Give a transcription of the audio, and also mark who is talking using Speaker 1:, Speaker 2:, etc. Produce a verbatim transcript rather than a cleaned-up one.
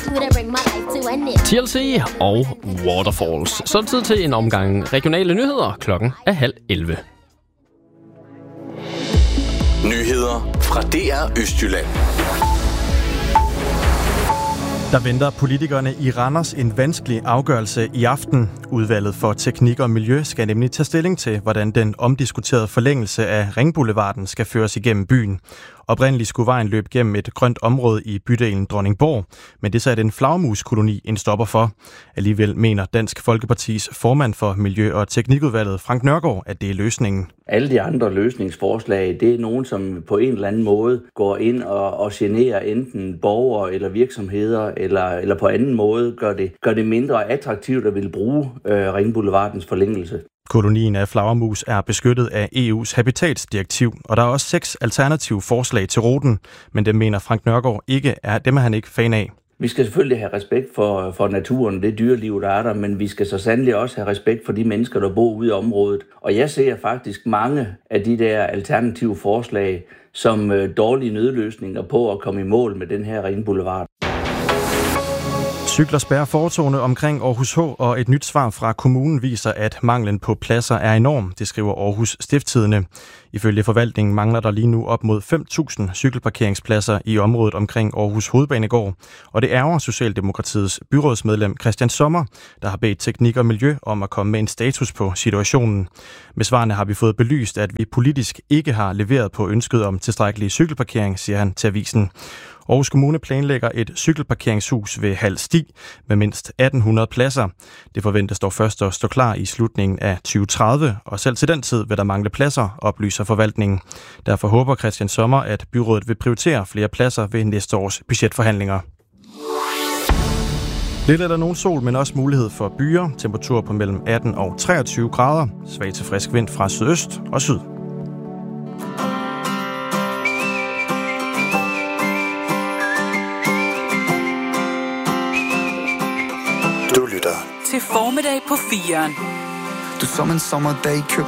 Speaker 1: T L C og Waterfalls. Så er det tid til en omgang regionale nyheder. Klokken er halv elleve.
Speaker 2: Nyheder fra D R Østjylland.
Speaker 3: Der venter politikerne i Randers en vanskelig afgørelse i aften. Udvalget for Teknik og Miljø skal nemlig tage stilling til, hvordan den omdiskuterede forlængelse af Ringboulevarden skal føres igennem byen. Oprindeligt skulle vejen løbe gennem et grønt område i bydelen Dronningborg, men det satte en flagmuskoloni en stopper for. Alligevel mener Dansk Folkepartis formand for Miljø- og Teknikudvalget, Frank Nørgaard, at det er løsningen.
Speaker 4: Alle de andre løsningsforslag, det er nogen, som på en eller anden måde går ind og, og generer enten borgere eller virksomheder, eller, eller på anden måde gør det, gør det mindre attraktivt at ville bruge øh, Ringboulevardens forlængelse.
Speaker 3: Kolonien af flagermus er beskyttet af E U's habitatsdirektiv, og der er også seks alternative forslag til ruten, men det mener Frank Nørgaard ikke er, dem er han ikke fan af.
Speaker 4: Vi skal selvfølgelig have respekt for, for naturen, det dyreliv, der er der, men vi skal så sandelig også have respekt for de mennesker, der bor ude i området. Og jeg ser faktisk mange af de der alternative forslag som øh, dårlige nødløsninger på at komme i mål med den her Ringboulevard.
Speaker 3: Cykler spærrer fortovene omkring Aarhus H, og et nyt svar fra kommunen viser, at manglen på pladser er enorm, det skriver Aarhus Stiftstidende. Ifølge forvaltningen mangler der lige nu op mod fem tusind cykelparkeringspladser i området omkring Aarhus Hovedbanegård, og det ærger Socialdemokratiets byrådsmedlem Christian Sommer, der har bedt Teknik og Miljø om at komme med en status på situationen. Med svarene har vi fået belyst, at vi politisk ikke har leveret på ønsket om tilstrækkelig cykelparkering, siger han til avisen. Aarhus Kommune planlægger et cykelparkeringshus ved Hald Sti med mindst atten hundrede pladser. Det forventes dog først at stå klar i slutningen af tyve tredive, og selv til den tid vil der mangle pladser, oplyser forvaltningen. Derfor håber Christian Sommer, at byrådet vil prioritere flere pladser ved næste års budgetforhandlinger. Lidt er der nogen sol, men også mulighed for byer. Temperatur på mellem atten og treogtyve grader. Svag til frisk vind fra sydøst og syd.
Speaker 2: Du lytter
Speaker 5: til Formiddag på firen.
Speaker 6: Du som en sommerdag køb